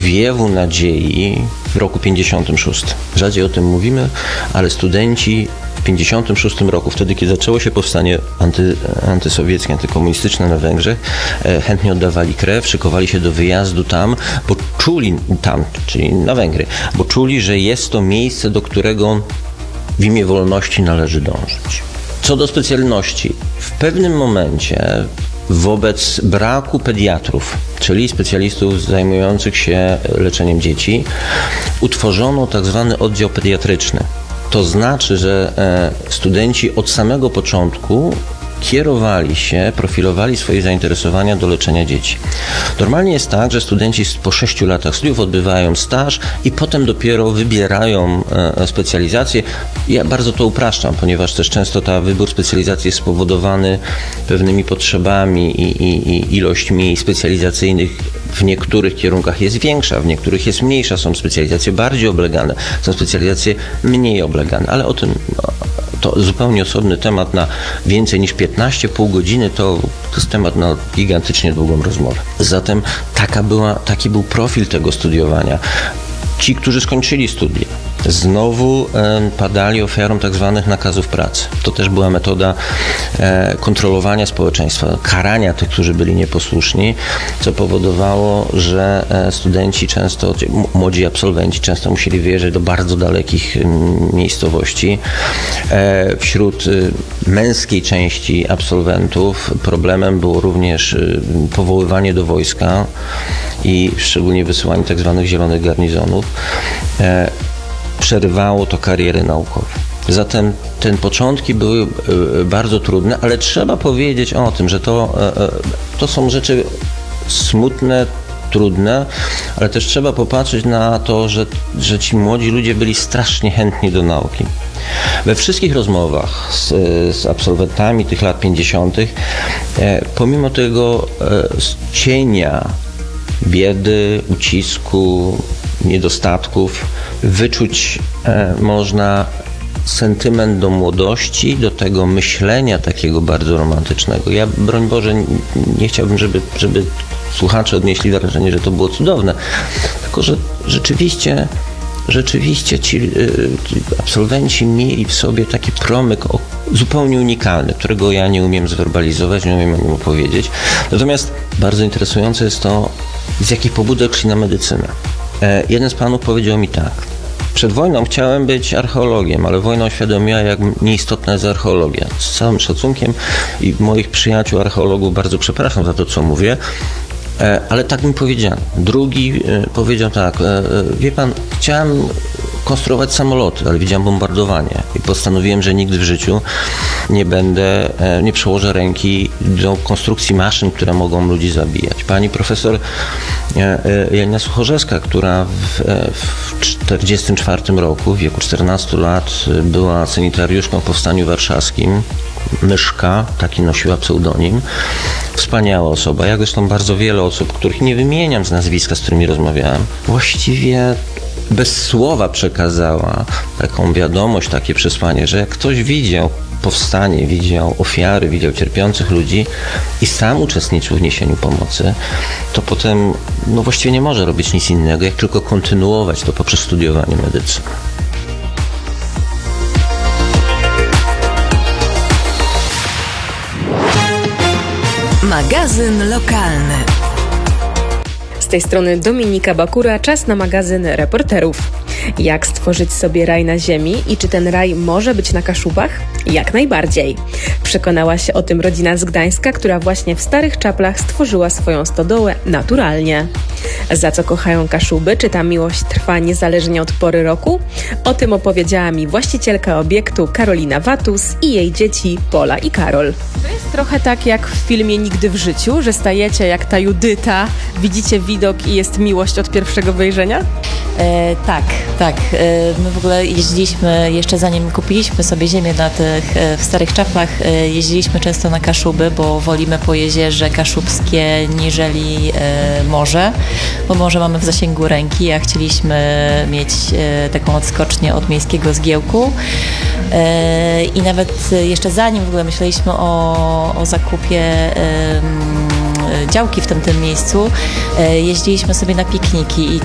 powiewu nadziei w roku 56. Rzadziej o tym mówimy, ale studenci w 56 roku, wtedy kiedy zaczęło się powstanie antysowieckie, antykomunistyczne na Węgrzech, chętnie oddawali krew, szykowali się do wyjazdu tam, bo czuli czyli na Węgry, bo czuli, że jest to miejsce, do którego w imię wolności należy dążyć. Co do specjalności, w pewnym momencie wobec braku pediatrów, czyli specjalistów zajmujących się leczeniem dzieci, utworzono tak zwany oddział pediatryczny. To znaczy, że studenci od samego początku kierowali się, profilowali swoje zainteresowania do leczenia dzieci. Normalnie jest tak, że studenci po 6 latach studiów odbywają staż i potem dopiero wybierają specjalizację. Ja bardzo to upraszczam, ponieważ też często wybór specjalizacji jest spowodowany pewnymi potrzebami i ilość miejsc specjalizacyjnych w niektórych kierunkach jest większa, w niektórych jest mniejsza. Są specjalizacje bardziej oblegane, są specjalizacje mniej oblegane, ale o tym to zupełnie osobny temat na więcej niż 15,5 godziny, to jest temat na gigantycznie długą rozmowę. Zatem taki był profil tego studiowania. Ci, którzy skończyli studia, znowu padali ofiarą tak zwanych nakazów pracy. To też była metoda kontrolowania społeczeństwa, karania tych, którzy byli nieposłuszni, co powodowało, że studenci często, młodzi absolwenci często musieli wyjeżdżać do bardzo dalekich miejscowości. Wśród męskiej części absolwentów problemem było również powoływanie do wojska i szczególnie wysyłanie tak zwanych zielonych garnizonów. Przerywało to kariery naukowe. Zatem te początki były bardzo trudne, ale trzeba powiedzieć o tym, że to są rzeczy smutne, trudne, ale też trzeba popatrzeć na to, że ci młodzi ludzie byli strasznie chętni do nauki. We wszystkich rozmowach z absolwentami tych lat 50. Pomimo tego cienia biedy, ucisku, niedostatków, wyczuć można sentyment do młodości, do tego myślenia takiego bardzo romantycznego. Ja, broń Boże, nie chciałbym, żeby słuchacze odnieśli wrażenie, że to było cudowne, tylko że rzeczywiście ci absolwenci mieli w sobie taki promyk zupełnie unikalny, którego ja nie umiem zwerbalizować, nie umiem o nim opowiedzieć. Natomiast bardzo interesujące jest to, z jakich pobudek szli na medycynę. Jeden z panów powiedział mi tak: przed wojną chciałem być archeologiem, ale wojna uświadomiła, jak nieistotna jest archeologia. Z całym szacunkiem i moich przyjaciół archeologów bardzo przepraszam za to, co mówię, ale tak mi powiedziano. Drugi powiedział tak: wie pan, chciałem konstruować samoloty, ale widziałem bombardowanie i postanowiłem, że nigdy w życiu nie przełożę ręki do konstrukcji maszyn, które mogą ludzi zabijać. Pani profesor Janina Suchorzewska, która w 1944 roku, w wieku 14 lat, była sanitariuszką w Powstaniu Warszawskim, Myszka, taki nosiła pseudonim. Wspaniała osoba, jak zresztą bardzo wiele osób, których nie wymieniam z nazwiska, z którymi rozmawiałem. Właściwie bez słowa przekazała taką wiadomość, takie przesłanie, że jak ktoś widział powstanie, widział ofiary, widział cierpiących ludzi i sam uczestniczył w niesieniu pomocy, to potem właściwie nie może robić nic innego, jak tylko kontynuować to poprzez studiowanie medycyny. Magazyn lokalny. Z tej strony Dominika Bakura, czas na magazyn Reporterów. Jak stworzyć sobie raj na ziemi i czy ten raj może być na Kaszubach? Jak najbardziej. Przekonała się o tym rodzina z Gdańska, która właśnie w Starych Czaplach stworzyła swoją stodołę naturalnie. Za co kochają Kaszuby? Czy ta miłość trwa niezależnie od pory roku? O tym opowiedziała mi właścicielka obiektu Karolina Watus i jej dzieci Pola i Karol. To jest trochę tak jak w filmie Nigdy w życiu, że stajecie jak ta Judyta, widzicie widok i jest miłość od pierwszego wejrzenia? Tak. My w ogóle jeździliśmy, jeszcze zanim kupiliśmy sobie ziemię w Starych Czaplach, jeździliśmy często na Kaszuby, bo wolimy po jeziorze kaszubskie niżeli morze, bo morze mamy w zasięgu ręki, a chcieliśmy mieć taką odskocznię od miejskiego zgiełku. I nawet jeszcze zanim w ogóle myśleliśmy o zakupie działki w tamtym miejscu, jeździliśmy sobie na pikniki i